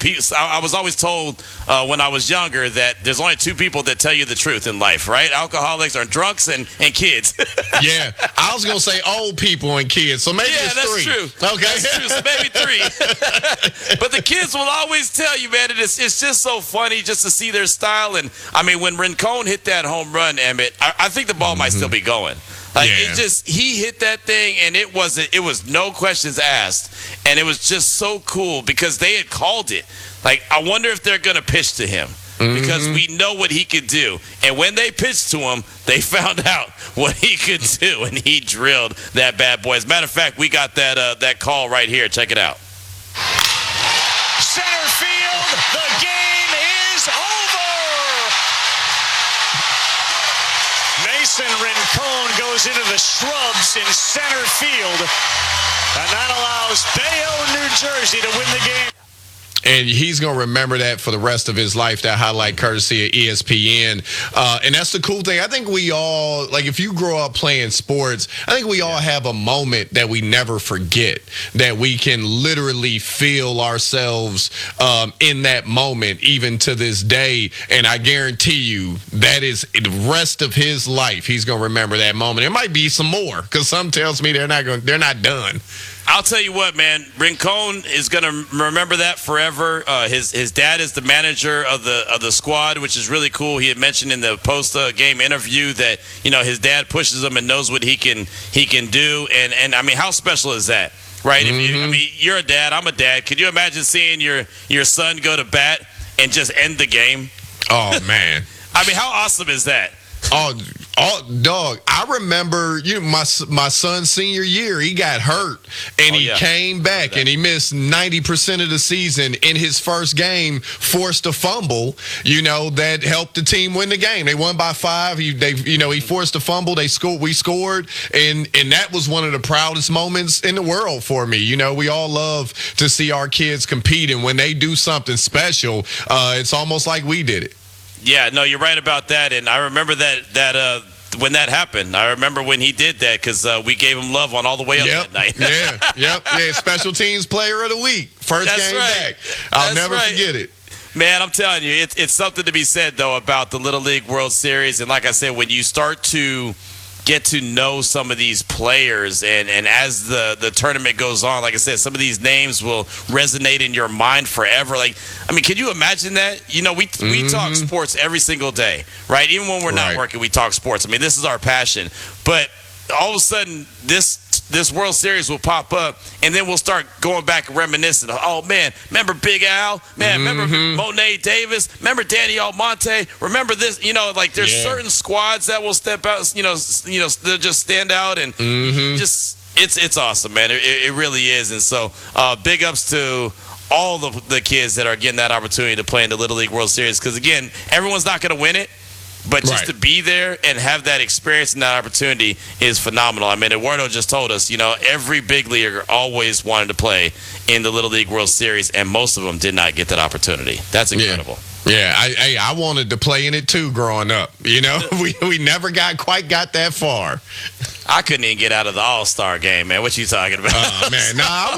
I was always told when I was younger that there's only two people that tell you the truth in life, right? Alcoholics are drunks and kids. Yeah, I was gonna say old people and kids, so maybe it's that's three. True. Okay, that's true. So maybe three. But the kids will always tell you, man, it's just so funny just to see their style. And I mean, when Rincon hit that home run, Emmett, I think the ball might still be going. Like he hit that thing, and it was no questions asked, and it was just so cool because they had called it. Like, I wonder if they're gonna pitch to him. Because we know what he could do. And when they pitched to him, they found out what he could do, and he drilled that bad boy. As a matter of fact, we got that call right here. Check it out. Center field, the game is over. Mason Rincon goes into the shrubs in center field, and that allows Bayonne, New Jersey to win the game. And he's going to remember that for the rest of his life, that highlight courtesy of ESPN. And that's the cool thing. I think we all, like, if you grow up playing sports, I think we all have a moment that we never forget, that we can literally feel ourselves in that moment, even to this day. And I guarantee you that is the rest of his life. He's going to remember that moment. There might be some more, because some tells me they're not done. I'll tell you what, man. Rincon is going to remember that forever. His dad is the manager of the squad, which is really cool. He had mentioned in the post-game interview that his dad pushes him and knows what he can do. And I mean, how special is that, right? If you're a dad. I'm a dad. Could you imagine seeing your son go to bat and just end the game? Oh man! I mean, how awesome is that? Oh, dog! I remember my son's senior year. He got hurt, and he came back, and he missed 90% of the season. In his first game, forced a fumble. That helped the team win the game. They won by 5. He forced a fumble. They scored. We scored, and that was one of the proudest moments in the world for me. We all love to see our kids compete, and when they do something special, it's almost like we did it. Yeah, no, you're right about that, and I remember that when that happened. I remember when he did that because we gave him love on all the way up that night. Yeah, special teams player of the week, first game back. I'll never forget it. Man, I'm telling you, it's something to be said though about the Little League World Series, and like I said, when you start to get to know some of these players, and as the tournament goes on, like I said, some of these names will resonate in your mind forever. Like, I mean, can you imagine that? We talk sports every single day, right? Even when we're not working, we talk sports. I mean, this is our passion. But all of a sudden, this World Series will pop up, and then we'll start going back and reminiscing. Oh, man, remember Big Al? Man, remember Monet Davis? Remember Danny Almonte? Remember this? There's certain squads that will step out, they'll just stand out, and it's awesome, man. It really is. And so big ups to all the kids that are getting that opportunity to play in the Little League World Series, because, again, everyone's not going to win it. But just to be there and have that experience and that opportunity is phenomenal. I mean, Eduardo just told us, every big leaguer always wanted to play in the Little League World Series, and most of them did not get that opportunity. That's incredible. Yeah, I wanted to play in it too growing up. We never quite got that far. I couldn't even get out of the All-Star game, man. What you talking about? Man,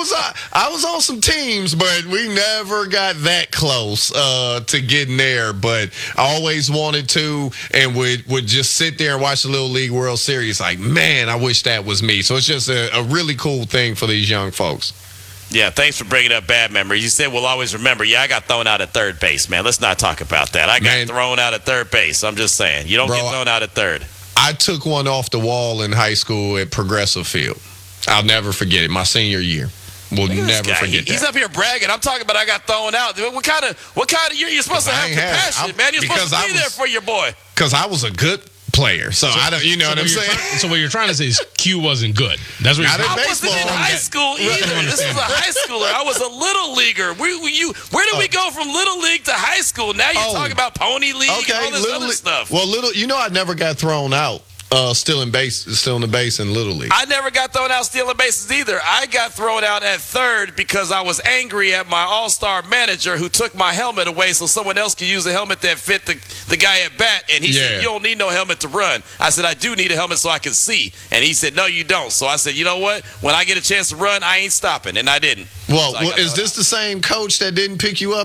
I was on some teams, but we never got that close to getting there. But I always wanted to, and would just sit there and watch the Little League World Series. Like, man, I wish that was me. So it's just a really cool thing for these young folks. Yeah, thanks for bringing up bad memories. You said we'll always remember. Yeah, I got thrown out at third base, man. Let's not talk about that. I got thrown out at third base. I'm just saying. You don't get thrown out at third. I took one off the wall in high school at Progressive Field. I'll never forget it. My senior year. We'll never forget that. He's up here bragging. I'm talking about I got thrown out. What kind of you're supposed to have compassion, man. You're supposed to be there for your boy. Because I was a good player. So I don't, what I'm saying? So what you're trying to say is Q wasn't good. That's what you're saying. I wasn't in high school either. This is a high schooler. I was a little leaguer. Where did we go from little league to high school? Now you're talking about pony league and all this other stuff. Well, I never got thrown out. Still in the base in Little League. I never got thrown out stealing bases either. I got thrown out at third because I was angry at my all-star manager who took my helmet away so someone else could use a helmet that fit the guy at bat. And he said, you don't need no helmet to run. I said, I do need a helmet so I can see. And he said, no, you don't. So I said, you know what? When I get a chance to run, I ain't stopping. And I didn't. Well, is this the same coach that didn't pick you up